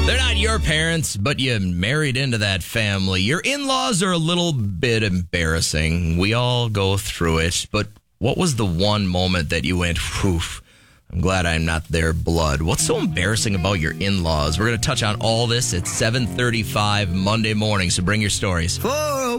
They're not your parents, but you married into that family. Your in-laws are a little bit embarrassing. We all go through it. But what was the one moment that you went, whew, I'm glad I'm not their blood? What's so embarrassing about your in-laws? We're going to touch on all this at 7:35 Monday morning, so bring your stories. 4